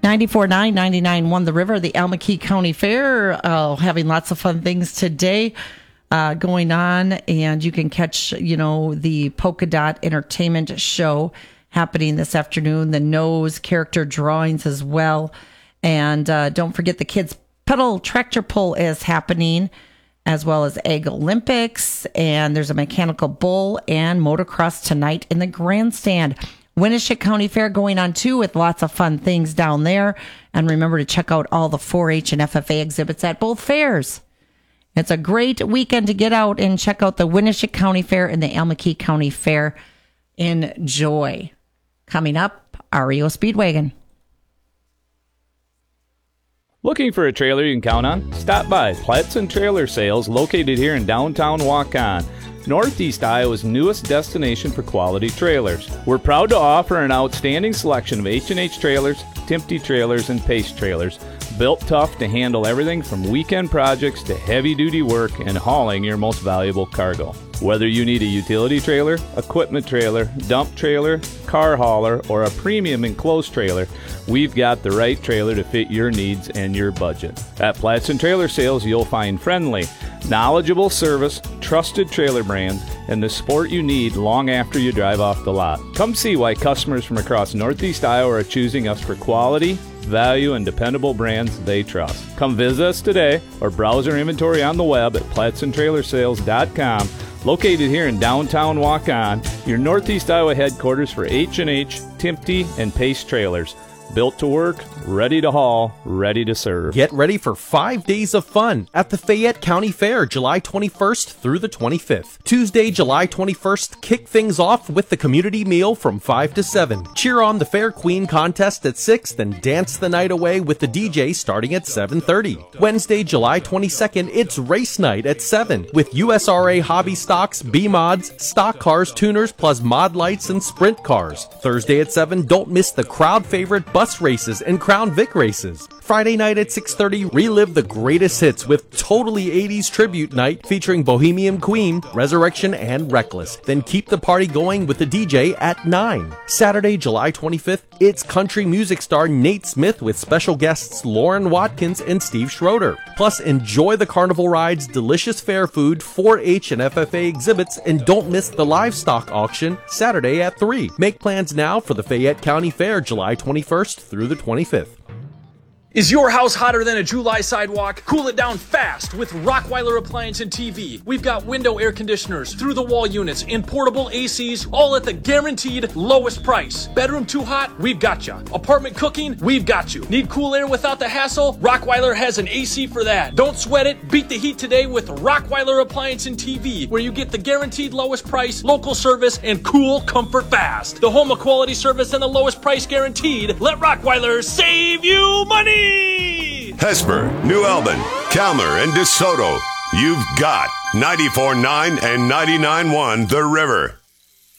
94.9, 99.1 The River, the Alma-Key County Fair, having lots of fun things today going on. And you can catch, the Polka Dot Entertainment Show happening this afternoon, the nose character drawings as well. And don't forget the Kids Pedal Tractor Pull is happening, as well as Egg Olympics. And there's a mechanical bull and motocross tonight in the grandstand. Winneshiek County Fair going on too, with lots of fun things down there. And remember to check out all the 4-H and FFA exhibits at both fairs. It's a great weekend to get out and check out the Winneshiek County Fair and the Alma-Key County Fair. Enjoy. Coming up, REO Speedwagon. Looking for a trailer you can count on? Stop by Platson Trailer Sales, located here in downtown Waukon, Northeast Iowa's newest destination for quality trailers. We're proud to offer an outstanding selection of H&H trailers, Timpte trailers, and Pace trailers, built tough to handle everything from weekend projects to heavy-duty work and hauling your most valuable cargo. Whether you need a utility trailer, equipment trailer, dump trailer, car hauler, or a premium enclosed trailer, we've got the right trailer to fit your needs and your budget. At Platson Trailer Sales, you'll find friendly, knowledgeable service, trusted trailer brands, and the support you need long after you drive off the lot. Come see why customers from across Northeast Iowa are choosing us for quality, value, and dependable brands they trust. Come visit us today or browse our inventory on the web at PlatsonTrailerSales.com. Located here in downtown Waukon, your Northeast Iowa headquarters for H&H, Timpte, and Pace trailers. Built to work, ready to haul, ready to serve. Get ready for 5 days of fun at the Fayette County Fair, July 21st through the 25th. Tuesday, July 21st, kick things off with the community meal from 5 to 7. Cheer on the Fair Queen contest at 6, then dance the night away with the DJ starting at 7:30. Wednesday, July 22nd, it's race night at 7 with USRA hobby stocks, B-mods, stock cars, tuners, plus mod lights and sprint cars. Thursday at 7, don't miss the crowd favorite bus races and Crown Vic races. Friday night at 6:30, relive the greatest hits with Totally 80s Tribute Night featuring Bohemian Queen, Resurrection, and Reckless. Then keep the party going with the DJ at 9. Saturday, July 25th, it's country music star Nate Smith with special guests Lauren Watkins and Steve Schroeder. Plus, enjoy the carnival rides, delicious fair food, 4-H and FFA exhibits, and don't miss the livestock auction Saturday at 3. Make plans now for the Fayette County Fair, July 21st through the 25th. Is your house hotter than a July sidewalk? Cool it down fast with Rockweiler Appliance and TV. We've got window air conditioners, through-the-wall units, and portable ACs, all at the guaranteed lowest price. Bedroom too hot? We've got you. Apartment cooking? We've got you. Need cool air without the hassle? Rockweiler has an AC for that. Don't sweat it. Beat the heat today with Rockweiler Appliance and TV, where you get the guaranteed lowest price, local service, and cool comfort fast. The home of quality service and the lowest price guaranteed. Let Rockweiler save you money! Hesper, New Albin, Calmer, and DeSoto. You've got 94.9 and 99.1 The River.